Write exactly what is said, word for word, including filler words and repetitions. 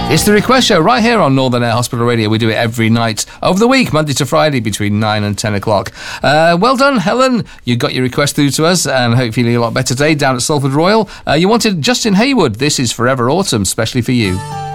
It's the Request Show right here on Northern Air Hospital Radio. We do it every night of the week, Monday to Friday, between nine and ten o'clock. Uh, well done, Helen. You got your request through to us, and hope you're feeling a lot better today down at Salford Royal. Uh, you wanted Justin Hayward. This is Forever Autumn, especially for you.